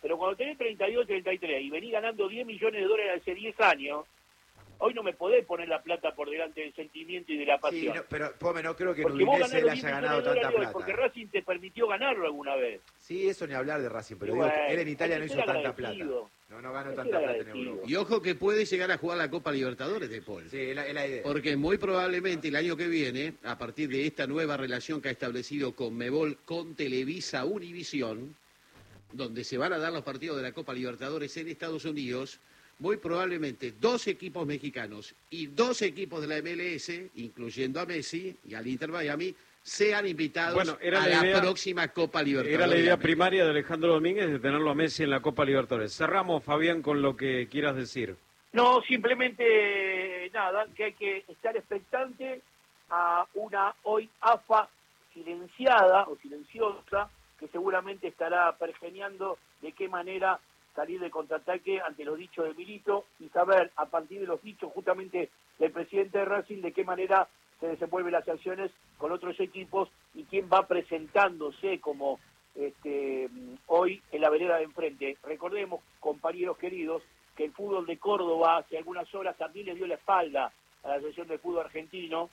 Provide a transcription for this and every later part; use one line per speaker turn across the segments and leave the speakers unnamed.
Pero cuando tenés 32, 33 y venís ganando 10 millones de dólares hace 10 años, hoy no me podés poner la plata por delante del sentimiento y de la pasión.
Sí, no, pero Pome, no creo que en
Porque vos
Udinese él
ganás
haya ganado tanta plata.
porque Racing te permitió ganarlo alguna vez.
Sí, eso ni hablar de Racing, pero
Bueno,
digo que él en Italia no hizo tanta plata.
agradecido.
No ganó tanta plata en Europa.
Y ojo que puede llegar a jugar la Copa Libertadores de Paul.
Sí, es la idea.
Porque muy probablemente el año que viene, a partir de esta nueva relación que ha establecido Conmebol con Televisa Univisión, donde se van a dar los partidos de la Copa Libertadores en Estados Unidos, muy probablemente 2 equipos mexicanos y 2 equipos de la MLS, incluyendo a Messi y al Inter Miami, sean invitados a la próxima Copa Libertadores.
Era la idea primaria de Alejandro Domínguez de tenerlo a Messi en la Copa Libertadores. Cerramos, Fabián, con lo que quieras decir.
No, simplemente nada, que hay que estar expectante a una hoy AFA silenciada o silenciosa, que seguramente estará pergeñando de qué manera salir de contraataque ante los dichos de Milito y saber a partir de los dichos justamente del presidente de Racing de qué manera se desenvuelven las acciones con otros equipos y quién va presentándose como hoy en la vereda de enfrente. Recordemos, compañeros queridos, que el fútbol de Córdoba hace algunas horas también le dio la espalda a la Asociación de Fútbol Argentino,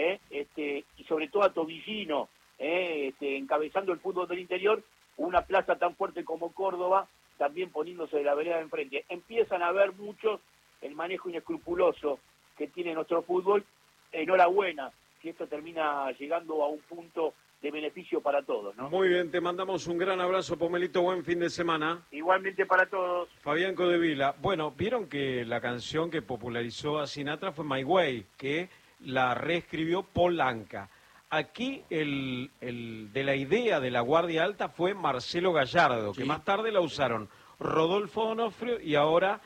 y sobre todo a Tobillino, encabezando el fútbol del interior, una plaza tan fuerte como Córdoba, también poniéndose de la vereda de enfrente. Empiezan a ver muchos el manejo inescrupuloso que tiene nuestro fútbol. Enhorabuena si esto termina llegando a un punto de beneficio para todos, ¿no?
Muy bien, te mandamos un gran abrazo, Pomelito, buen fin de semana.
Igualmente para todos.
Fabián Codevila. Bueno, vieron que la canción que popularizó a Sinatra fue My Way, que la reescribió Paul Anka. Aquí el de la idea de la Guardia Alta fue Marcelo Gallardo, que más tarde la usaron Rodolfo Donofrio y ahora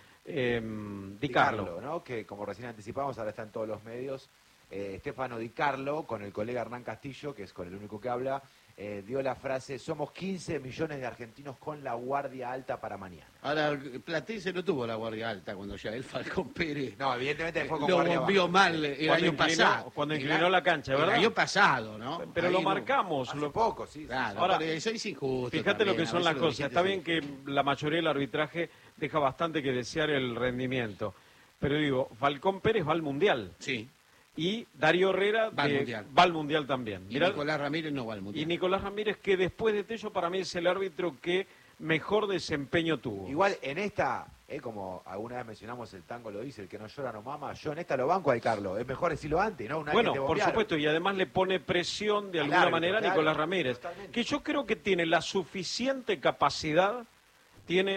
Di Carlo,
¿no? Que como recién anticipamos, ahora está en todos los medios. Stefano Di Carlo, con el colega Hernán Castillo, que es con el único que habla, dio la frase: somos 15 millones de argentinos con la Guardia Alta para mañana.
Ahora, Platense no tuvo la Guardia Alta cuando ya el Falcón Pérez.
No, evidentemente fue con
lo
Guardia
bombió
baja.
mal el año pasado.
Cuando inclinó la cancha, ¿verdad?
El año pasado, ¿no?
Pero
ahí
lo
no.
marcamos.
Hace poco, sí.
Claro,
Ahora,
eso es injusto.
Fíjate lo que son las cosas. Está bien
que
que la mayoría del arbitraje deja bastante que desear el rendimiento. Pero digo, Falcón Pérez va al Mundial.
Sí.
Y Darío Herrera
va
al Mundial también.
Y Nicolás Ramírez no va al Mundial.
Y Nicolás Ramírez, que después de Tello para mí es el árbitro que mejor desempeño tuvo.
Igual en esta, como alguna vez mencionamos, el tango lo dice, el que no llora no mama, yo en esta lo banco a Di Carlo. Es mejor decirlo antes, ¿no?
Bueno, por supuesto, y además le pone presión de alguna manera a Nicolás Ramírez.
Totalmente.
Que yo creo que tiene la suficiente capacidad, tiene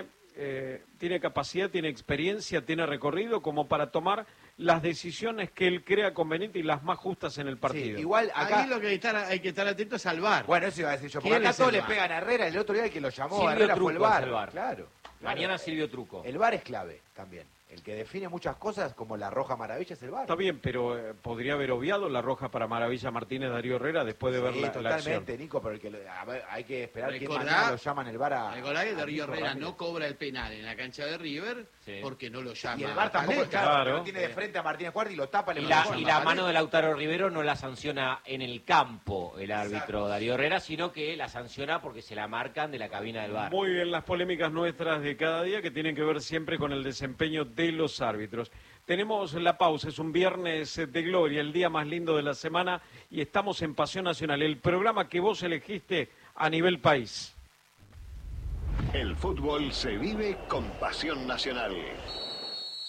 capacidad, tiene experiencia, tiene recorrido como para tomar las decisiones que él crea conveniente y las más justas en el partido.
Sí, igual acá
Ahí lo que hay que estar atento es al VAR.
Bueno, eso iba a decir yo, porque acá todos le pegan a Herrera, el otro día el que lo llamó a Herrera fue el VAR. Claro.
Mañana Silvio Truco.
El VAR es clave también. El que define muchas cosas, como la roja maravilla, es el VAR.
Está bien, pero podría haber obviado la roja para Maravilla Martínez Darío Herrera después de ver la acción.
Totalmente, Nico, pero hay que esperar que mañana lo llaman el VAR a...
Recordá que Darío Herrera no cobra el penal en la cancha de River porque no lo llama.
Y el VAR tampoco es
claro.
lo tiene de frente a Martínez Cuarta y lo tapa.
Y la mano de Lautaro Rivero no la sanciona en el campo el árbitro Darío Herrera, sino que la sanciona porque se la marcan de la cabina del VAR.
Muy bien, las polémicas nuestras de cada día que tienen que ver siempre con el desempeño de los árbitros. Tenemos la pausa, es un viernes de gloria, el día más lindo de la semana y estamos en Pasión Nacional, el programa que vos elegiste a nivel país.
El fútbol se vive con Pasión Nacional.